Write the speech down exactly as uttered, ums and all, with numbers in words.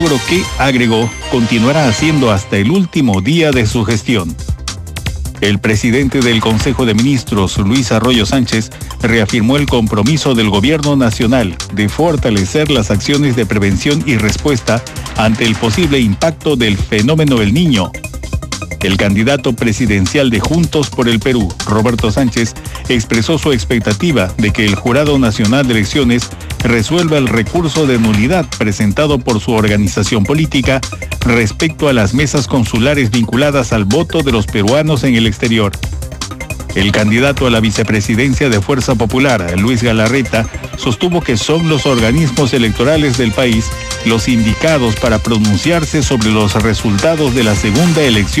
que, agregó, continuará haciendo hasta el último día de su gestión. El presidente del Consejo de Ministros, Luis Arroyo Sánchez, reafirmó el compromiso del Gobierno Nacional de fortalecer las acciones de prevención y respuesta ante el posible impacto del fenómeno El Niño. El candidato presidencial de Juntos por el Perú, Roberto Sánchez, expresó su expectativa de que el Jurado Nacional de Elecciones resuelva el recurso de nulidad presentado por su organización política respecto a las mesas consulares vinculadas al voto de los peruanos en el exterior. El candidato a la vicepresidencia de Fuerza Popular, Luis Galarreta, sostuvo que son los organismos electorales del país los indicados para pronunciarse sobre los resultados de la segunda elección